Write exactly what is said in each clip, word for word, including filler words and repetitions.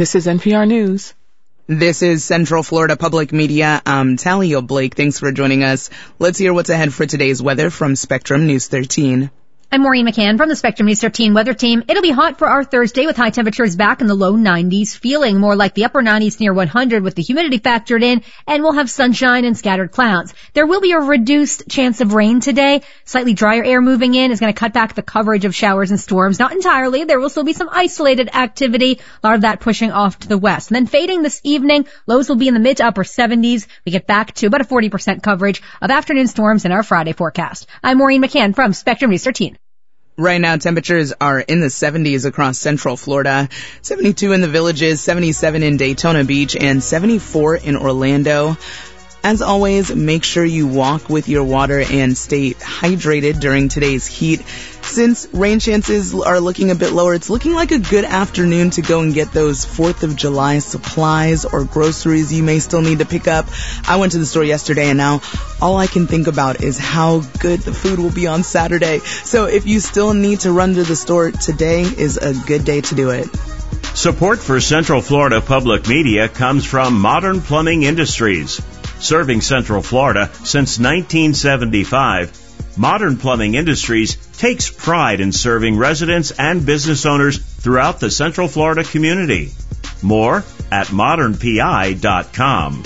This is N P R News. This is Central Florida Public Media. I'm Talia Blake. Thanks for joining us. Let's hear what's ahead for today's weather from Spectrum News thirteen. I'm Maureen McCann from the Spectrum News thirteen weather team. It'll be hot for our Thursday with high temperatures back in the low nineties, feeling more like the upper nineties near one hundred with the humidity factored in, and we'll have sunshine and scattered clouds. There will be a reduced chance of rain today. Slightly drier air moving in is going to cut back the coverage of showers and storms. Not entirely. There will still be some isolated activity, a lot of that pushing off to the west. And then fading this evening, lows will be in the mid to upper seventies. We get back to about a forty percent coverage of afternoon storms in our Friday forecast. I'm Maureen McCann from Spectrum News thirteen. Right now, temperatures are in the seventies across Central Florida, seventy-two in the Villages, seventy-seven in Daytona Beach, and seventy-four in Orlando. As always, make sure you walk with your water and stay hydrated during today's heat. Since rain chances are looking a bit lower, it's looking like a good afternoon to go and get those fourth of July supplies or groceries you may still need to pick up. I went to the store yesterday, and now all I can think about is how good the food will be on Saturday. So if you still need to run to the store, today is a good day to do it. Support for Central Florida Public Media comes from Modern Plumbing Industries. Serving Central Florida since nineteen seventy-five, Modern Plumbing Industries takes pride in serving residents and business owners throughout the Central Florida community. More at modern p i dot com.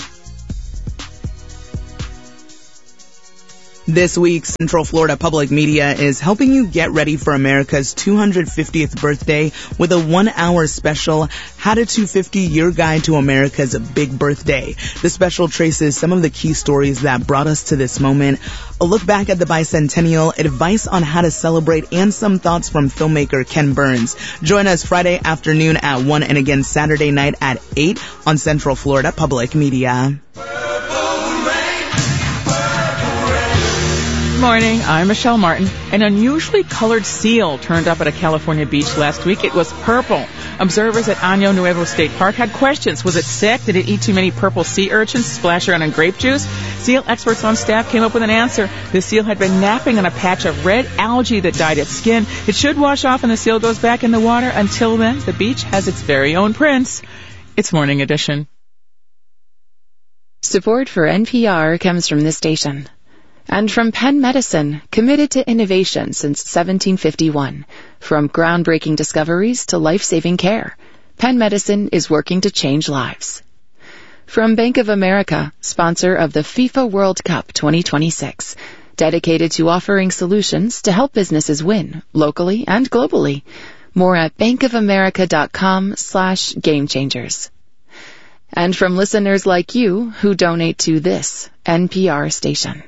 This week, Central Florida Public Media is helping you get ready for America's two hundred fiftieth birthday with a one-hour special, How to two fifty, Your Guide to America's Big Birthday. The special traces some of the key stories that brought us to this moment, a look back at the bicentennial, advice on how to celebrate, and some thoughts from filmmaker Ken Burns. Join us Friday afternoon at one and again Saturday night at eight on Central Florida Public Media. Good morning, I'm Michelle Martin. An unusually colored seal turned up at a California beach last week. It was purple. Observers at Año Nuevo State Park had questions. Was it sick? Did it eat too many purple sea urchins, splash around in grape juice? Seal experts on staff came up with an answer. The seal had been napping on a patch of red algae that dyed its skin. It should wash off and the seal goes back in the water. Until then, the beach has its very own prince. It's Morning Edition. Support for N P R comes from this station. And from Penn Medicine, committed to innovation since seventeen fifty-one. From groundbreaking discoveries to life-saving care, Penn Medicine is working to change lives. From Bank of America, sponsor of the FIFA World Cup twenty twenty-six, dedicated to offering solutions to help businesses win, locally and globally. More at bankofamerica.com slash game changers. And from listeners like you who donate to this N P R station.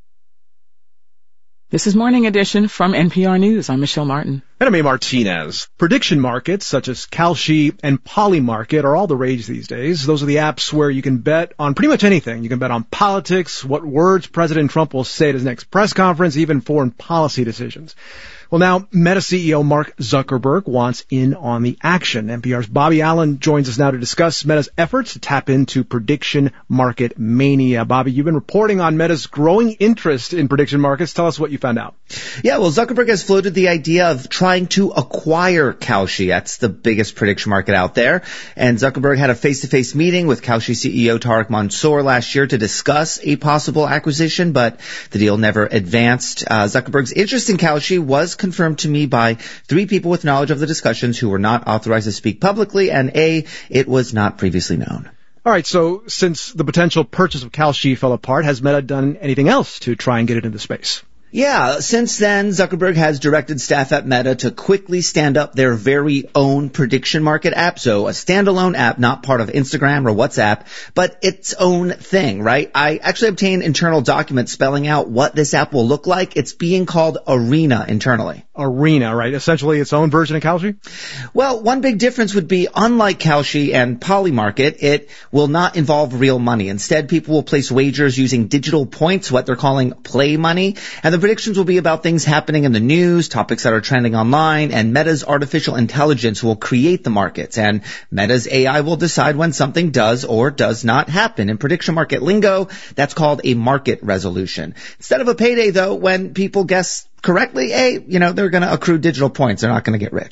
This is Morning Edition from N P R News. I'm Michelle Martin. And I'm A. Martinez. Prediction markets such as Kalshi and Polymarket are all the rage these days. Those are the apps where you can bet on pretty much anything. You can bet on politics, what words President Trump will say at his next press conference, even foreign policy decisions. Well, now, Meta C E O Mark Zuckerberg wants in on the action. N P R's Bobby Allen joins us now to discuss Meta's efforts to tap into prediction market mania. Bobby, you've been reporting on Meta's growing interest in prediction markets. Tell us what you found out. Yeah, well, Zuckerberg has floated the idea of trying to acquire Kalshi. That's the biggest prediction market out there. And Zuckerberg had a face-to-face meeting with Kalshi C E O Tarek Mansour last year to discuss a possible acquisition, but the deal never advanced. Uh, Zuckerberg's interest in Kalshi was confirmed to me by three people with knowledge of the discussions who were not authorized to speak publicly, and A, it was not previously known. All right, so since the potential purchase of Kalshi fell apart, has Meta done anything else to try and get it into space? Yeah, since then, Zuckerberg has directed staff at Meta to quickly stand up their very own prediction market app. So a standalone app, not part of Instagram or WhatsApp, but its own thing, right? I actually obtained internal documents spelling out what this app will look like. It's being called Arena internally. Arena, right? Essentially its own version of Kalshi? Well, one big difference would be, unlike Kalshi and Polymarket, it will not involve real money. Instead, people will place wagers using digital points, what they're calling play money, and the predictions will be about things happening in the news, topics that are trending online, and Meta's artificial intelligence will create the markets, and Meta's A I will decide when something does or does not happen. In prediction market lingo, that's called a market resolution. Instead of a payday, though, when people guess correctly, A, you know, they're going to accrue digital points. They're not going to get rich.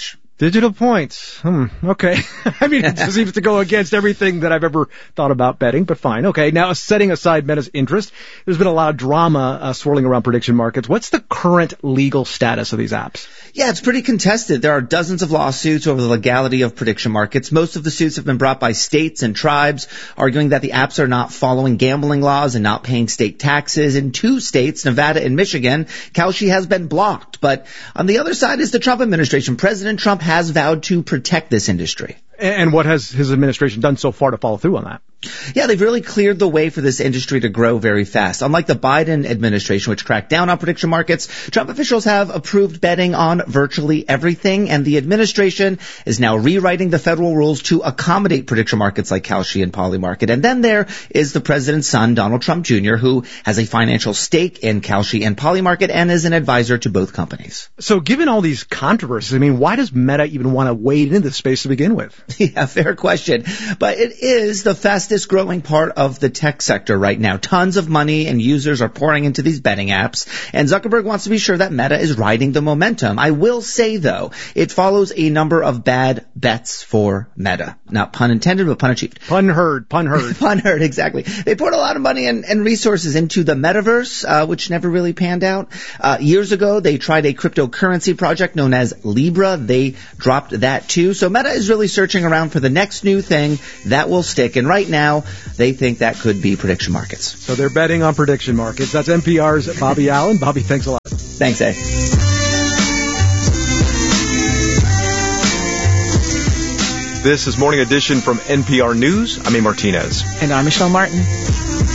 Digital points. Hmm. Okay. I mean, it just seems to go against everything that I've ever thought about betting, but fine. Okay. Now, setting aside Meta's interest, there's been a lot of drama uh, swirling around prediction markets. What's the current legal status of these apps? Yeah, it's pretty contested. There are dozens of lawsuits over the legality of prediction markets. Most of the suits have been brought by states and tribes, arguing that the apps are not following gambling laws and not paying state taxes. In two states, Nevada and Michigan, Kalshi has been blocked. But on the other side is the Trump administration. President Trump has vowed to protect this industry. And what has his administration done so far to follow through on that? Yeah, they've really cleared the way for this industry to grow very fast. Unlike the Biden administration, which cracked down on prediction markets, Trump officials have approved betting on virtually everything, and the administration is now rewriting the federal rules to accommodate prediction markets like Kalshi and Polymarket. And then there is the president's son, Donald Trump Junior, who has a financial stake in Kalshi and Polymarket and is an advisor to both companies. So given all these controversies, I mean, why does Meta even want to wade into this space to begin with? Yeah, fair question. But it is the fastest growing part of the tech sector right now. Tons of money and users are pouring into these betting apps, and Zuckerberg wants to be sure that Meta is riding the momentum. I will say, though, it follows a number of bad bets for Meta. Not pun intended, but pun achieved. Pun heard, pun heard. Pun heard, exactly. They poured a lot of money and, and resources into the metaverse, uh, which never really panned out. Uh, years ago, they tried a cryptocurrency project known as Libra. They dropped that too. So Meta is really searching around for the next new thing that will stick, and right now, they think that could be prediction markets. So they're betting on prediction markets. That's N P R's Bobby Allen. Bobby, thanks a lot. Thanks, A. This is Morning Edition from N P R News. I'm A. Martinez. And I'm Michelle Martin.